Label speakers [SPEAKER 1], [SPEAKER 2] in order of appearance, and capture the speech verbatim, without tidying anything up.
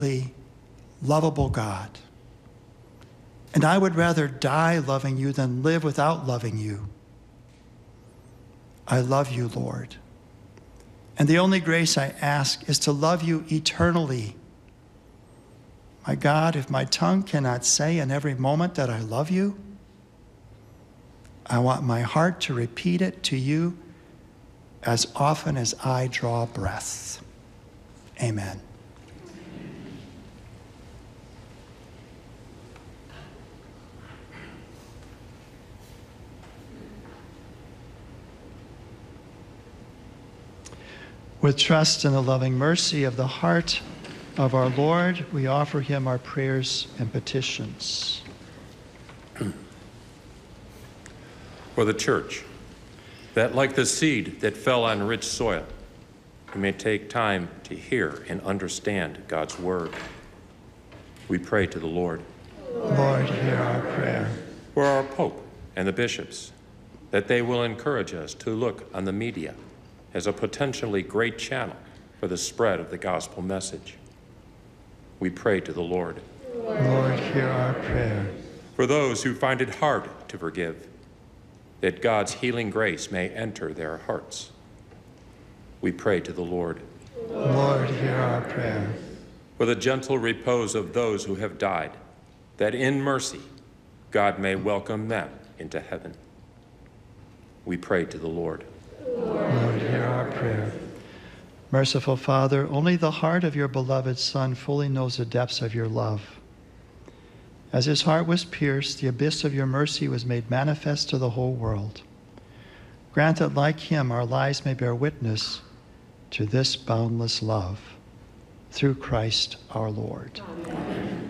[SPEAKER 1] lovable God. And I would rather die loving you than live without loving you. I love you, Lord. And the only grace I ask is to love you eternally. My God, if my tongue cannot say in every moment that I love you, I want my heart to repeat it to you as often as I draw breath. Amen. With trust in the loving mercy of the heart of our Lord, we offer him our prayers and petitions.
[SPEAKER 2] For the church, that like the seed that fell on rich soil, we may take time to hear and understand God's word. We pray to the Lord.
[SPEAKER 1] Lord, hear our prayer.
[SPEAKER 2] For our Pope and the bishops, that they will encourage us to look on the media as a potentially great channel for the spread of the gospel message. We pray to the Lord.
[SPEAKER 1] Lord, hear our prayer.
[SPEAKER 2] For those who find it hard to forgive, that God's healing grace may enter their hearts. We pray to the Lord.
[SPEAKER 1] Lord, hear our prayer.
[SPEAKER 2] For the gentle repose of those who have died, that in mercy God may welcome them into heaven. We pray to the Lord.
[SPEAKER 1] Lord, hear our prayer. Merciful Father, only the heart of your beloved Son fully knows the depths of your love. As his heart was pierced, the abyss of your mercy was made manifest to the whole world. Grant that, like him, our lives may bear witness to this boundless love. Through Christ our Lord.
[SPEAKER 3] Amen.